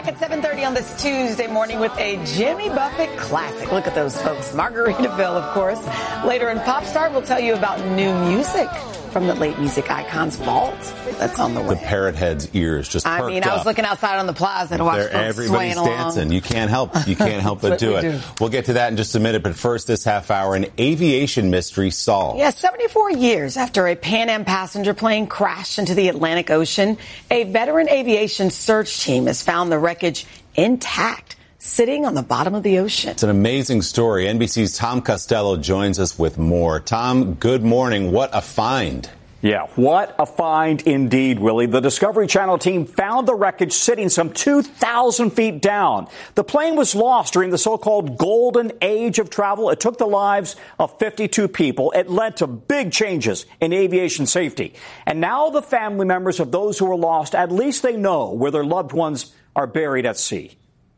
Back at 7:30 on this Tuesday morning with a Jimmy Buffett classic. Look at those folks. Margaritaville, of course. Later in Popstar, we'll tell you about new music from the late music icon's vault. That's on the way. The parrot head's ears just perked up. I was looking outside on the plaza to watch folks everybody's swaying dancing. along. You can't help but do it. We'll get to that in just a minute, but first this half hour, an aviation mystery solved. Yeah, 74 years after a Pan Am passenger plane crashed into the Atlantic Ocean, a veteran aviation search team has found the wreckage intact, sitting on the bottom of the ocean. It's an amazing story. NBC's Tom Costello joins us with more. Tom, good morning. What a find. Yeah, what a find indeed, Willie. The Discovery Channel team found the wreckage sitting some 2,000 feet down. The plane was lost during the so-called golden age of travel. It took the lives of 52 people. It led to big changes in aviation safety. And now the family members of those who were lost, at least they know where their loved ones are buried at sea.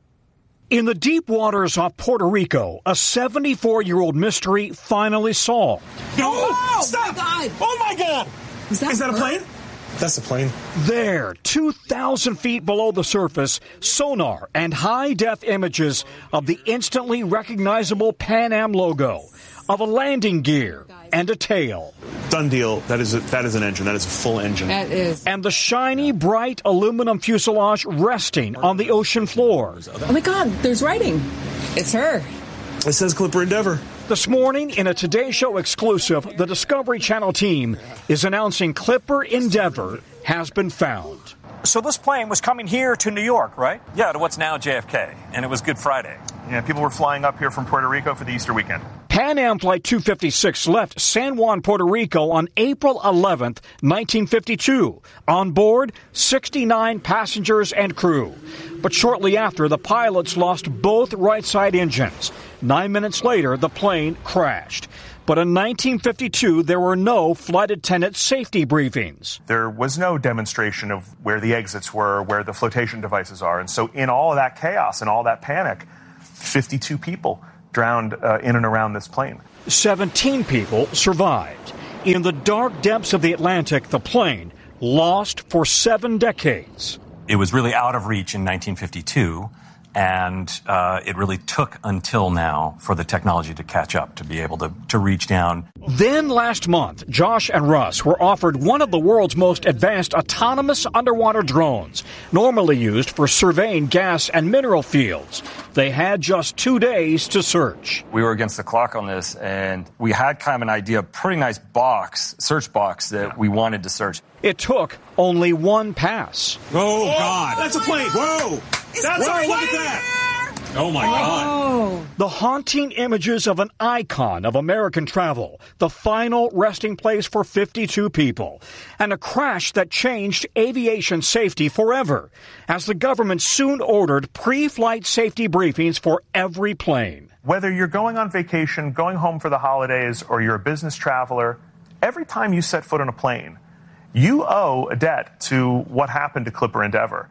In the deep waters off Puerto Rico, a 74-year-old mystery finally solved. Oh, stop! Oh, my God! Is that a plane? That's a plane. There, 2,000 feet below the surface, sonar and high-def images of the instantly recognizable Pan Am logo, of a landing gear and a tail. Done deal. That is an engine. That is a full engine. That is. And the shiny, bright aluminum fuselage resting on the ocean floor. Oh, my God, there's writing. It's her. It says Clipper Endeavor. This morning, in a Today Show exclusive, the Discovery Channel team is announcing Clipper Endeavor has been found. So this plane was coming here to New York, right? Yeah, to what's now JFK, and it was Good Friday. Yeah, people were flying up here from Puerto Rico for the Easter weekend. Pan Am Flight 256 left San Juan, Puerto Rico on April 11th, 1952. On board, 69 passengers and crew. But shortly after, the pilots lost both right side engines. 9 minutes later, the plane crashed. But in 1952, there were no flight attendant safety briefings. There was no demonstration of where the exits were, where the flotation devices are. And so in all of that chaos and all that panic, 52 people drowned in and around this plane. 17 people survived. In the dark depths of the Atlantic, the plane lost for 7 decades. It was really out of reach in 1952, and it really took until now for the technology to catch up, to be able to reach down. Then last month, Josh and Russ were offered one of the world's most advanced autonomous underwater drones, normally used for surveying gas and mineral fields. They had just 2 days to search. We were against the clock on this, and we had kind of an idea, a pretty nice search box that we wanted to search. It took only one pass. Oh, God. That's a plane. Whoa. That's a plane. Look at that. Oh, my God. The haunting images of an icon of American travel, the final resting place for 52 people, and a crash that changed aviation safety forever, as the government soon ordered pre-flight safety briefings for every plane. Whether you're going on vacation, going home for the holidays, or you're a business traveler, every time you set foot on a plane, you owe a debt to what happened to Clipper Endeavor.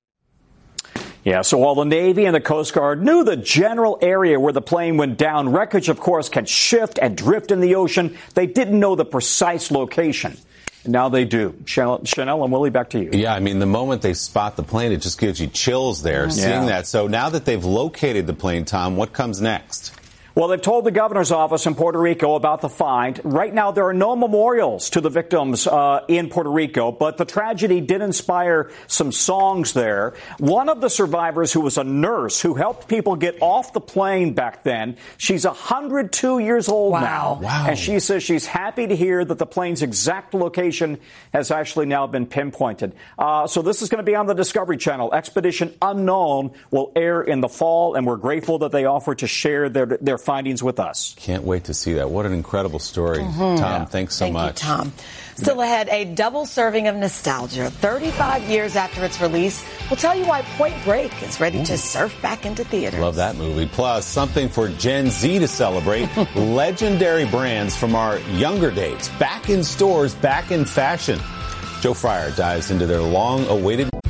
Yeah, so while the Navy and the Coast Guard knew the general area where the plane went down, wreckage, of course, can shift and drift in the ocean. They didn't know the precise location. And now they do. Chanel and Willie, back to you. Yeah, I mean, the moment they spot the plane, it just gives you chills there, seeing that. So now that they've located the plane, Tom, what comes next? Well, they've told the governor's office in Puerto Rico about the find. Right now, there are no memorials to the victims in Puerto Rico, but the tragedy did inspire some songs there. One of the survivors, who was a nurse who helped people get off the plane back then, she's 102 years old now. Wow. And she says she's happy to hear that the plane's exact location has actually now been pinpointed. So this is going to be on the Discovery Channel. Expedition Unknown will air in the fall, and we're grateful that they offered to share their findings with us. Can't wait to see that. What an incredible story. Tom, thanks so much. Thank you, Tom. Still ahead, a double serving of nostalgia. 35 years after its release, we'll tell you why Point Break is ready to surf back into theaters. Love that movie. Plus, something for Gen Z to celebrate. Legendary brands from our younger days. Back in stores, back in fashion. Joe Fryer dives into their long-awaited...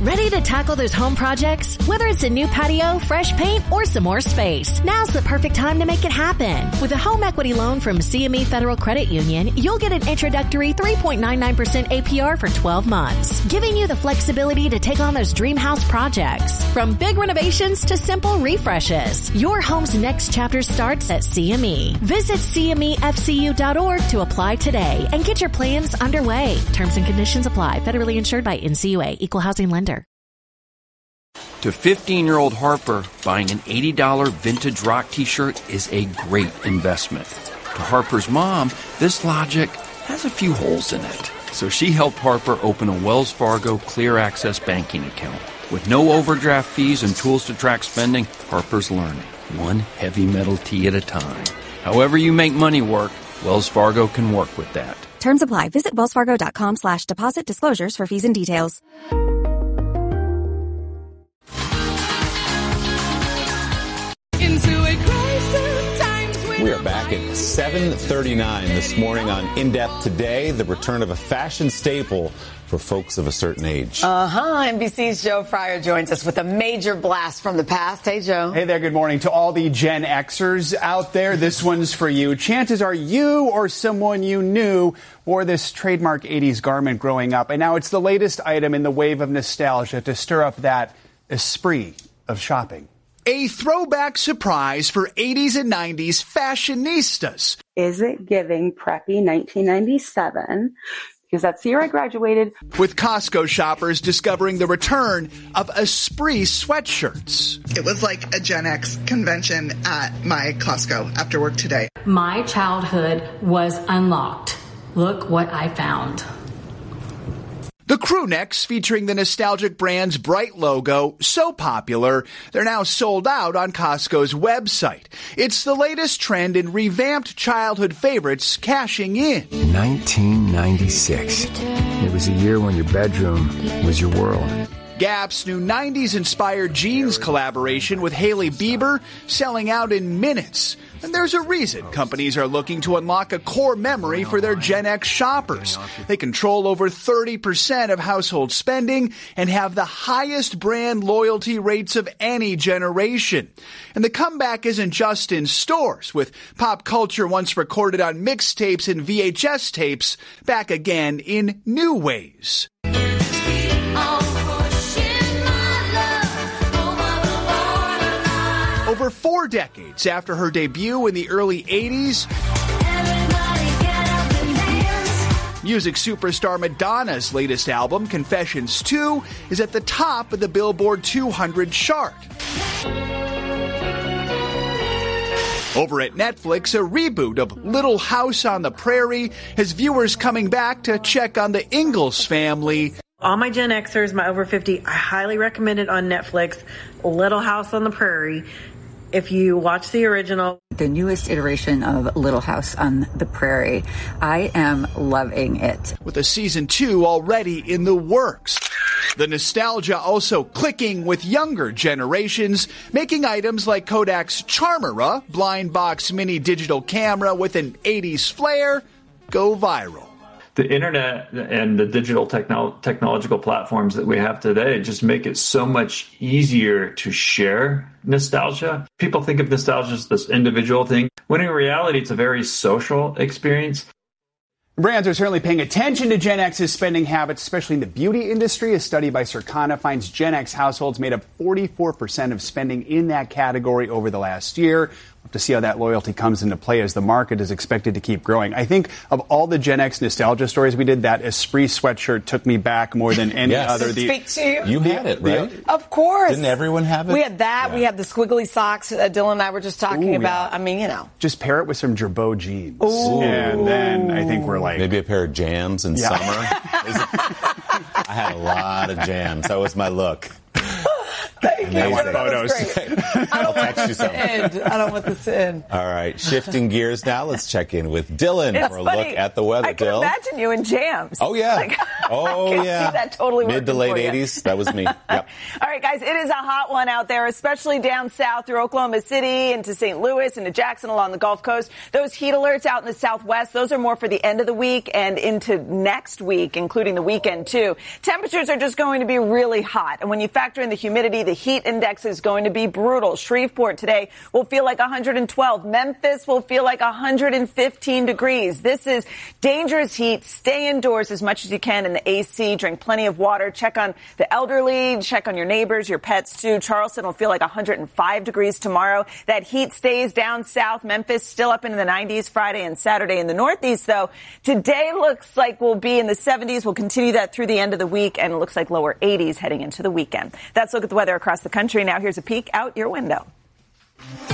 Ready to tackle those home projects? Whether it's a new patio, fresh paint, or some more space, now's the perfect time to make it happen. With a home equity loan from CME Federal Credit Union, you'll get an introductory 3.99% APR for 12 months, giving you the flexibility to take on those dream house projects. From big renovations to simple refreshes, your home's next chapter starts at CME. Visit CMEFCU.org to apply today and get your plans underway. Terms and conditions apply. Federally insured by NCUA. Equal housing lender. To 15-year-old Harper, buying an $80 vintage rock t-shirt is a great investment. To Harper's mom, this logic has a few holes in it. So she helped Harper open a Wells Fargo Clear Access banking account. With no overdraft fees and tools to track spending, Harper's learning, one heavy metal tee at a time. However you make money work, Wells Fargo can work with that. Terms apply. Visit wellsfargo.com/deposit disclosures for fees and details. We are back at 7:39 this morning on In Depth Today, the return of a fashion staple for folks of a certain age. NBC's Joe Fryer joins us with a major blast from the past. Hey, Joe. Hey there. Good morning to all the Gen Xers out there. This one's for you. Chances are you or someone you knew wore this trademark 80s garment growing up, and now it's the latest item in the wave of nostalgia to stir up that esprit of shopping. A throwback surprise for 80s and 90s fashionistas. Is it giving preppy 1997? Because that's the year I graduated. With Costco shoppers discovering the return of Esprit sweatshirts. It was like a Gen X convention at my Costco after work today. My childhood was unlocked. Look what I found. The crew necks featuring the nostalgic brand's bright logo, so popular, they're now sold out on Costco's website. It's the latest trend in revamped childhood favorites cashing in. 1996. It was a year when your bedroom was your world. Gap's new 90s-inspired jeans collaboration with Hailey Bieber selling out in minutes. And there's a reason companies are looking to unlock a core memory for their Gen X shoppers. They control over 30% of household spending and have the highest brand loyalty rates of any generation. And the comeback isn't just in stores, with pop culture once recorded on mixtapes and VHS tapes back again in new ways. Over 4 decades after her debut in the early 80s, music superstar Madonna's latest album, Confessions 2, is at the top of the Billboard 200 chart. Over at Netflix, a reboot of Little House on the Prairie has viewers coming back to check on the Ingalls family. All my Gen Xers, my over 50, I highly recommend it on Netflix, Little House on the Prairie. If you watch the original. The newest iteration of Little House on the Prairie, I am loving it. With a season 2 already in the works. The nostalgia also clicking with younger generations, making items like Kodak's Charmera, blind box mini digital camera with an 80s flair, go viral. The internet and the digital technological platforms that we have today just make it so much easier to share nostalgia. People think of nostalgia as this individual thing, when in reality it's a very social experience. Brands are certainly paying attention to Gen X's spending habits, especially in the beauty industry. A study by Circana finds Gen X households made up 44% of spending in that category over the last year. We'll have to see how that loyalty comes into play as the market is expected to keep growing. I think of all the Gen X nostalgia stories we did, that Esprit sweatshirt took me back more than any other. Speak to you. You had it, right? Of course. Didn't everyone have it? We had that. Yeah. We had the squiggly socks Dylan and I were just talking about. Yeah. I mean, you know. Just pair it with some Girbaud jeans. Ooh. And then I think we're like... Maybe a pair of Jams in summer. I had a lot of Jams. That was my look. Thank you. I want photos. I'll text you something. I don't want this to end. All right. Shifting gears now. Let's check in with Dylan for a look at the weather. I can imagine you in Jams. Oh, yeah. Oh, I can yeah. see that totally Mid to working late for you. 80s. That was me. Yep. All right, guys, it is a hot one out there, especially down south through Oklahoma City into St. Louis, into Jackson along the Gulf Coast. Those heat alerts out in the southwest, those are more for the end of the week and into next week, including the weekend, too. Temperatures are just going to be really hot. And when you factor in the humidity, the heat index is going to be brutal. Shreveport today will feel like 112. Memphis will feel like 115 degrees. This is dangerous heat. Stay indoors as much as you can in the AC. Drink plenty of water. Check on the elderly. Check on your neighbors, your pets, too. Charleston will feel like 105 degrees tomorrow. That heat stays down south. Memphis still up into the 90s Friday and Saturday. In the Northeast, though, today looks like we'll be in the 70s. We'll continue that through the end of the week, and it looks like lower 80s heading into the weekend. That's a look at the weather across the country. Now here's a peek out your window.